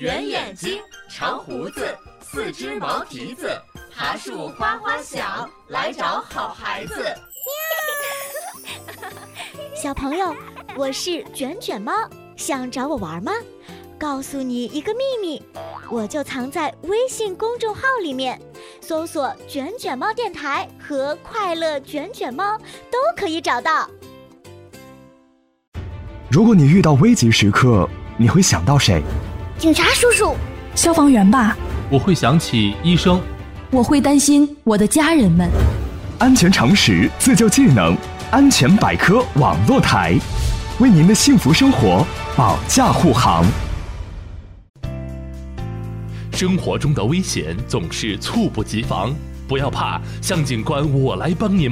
圆眼睛，长胡子，四只毛蹄子，爬树哗哗响，来找好孩子。 小朋友，我是卷卷猫，想找我玩吗？告诉你一个秘密，我就藏在微信公众号里面，搜索卷卷猫电台和快乐卷卷猫都可以找到。 如果你遇到危急时刻，你会想到谁？ 警察叔叔， 消防员吧。 我会想起医生。 我会担心我的家人们。 安全常识，自救技能，安全百科网络台，为您的幸福生活保驾护航。 生活中的危险总是猝不及防，不要怕，向警官我来帮您。